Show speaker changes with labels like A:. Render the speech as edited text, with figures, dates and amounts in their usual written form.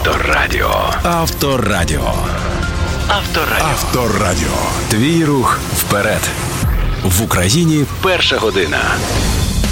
A: Авторадіо. Авторадіо. Авторадіо. Авторадіо. Твій рух вперед. В Україні перша година.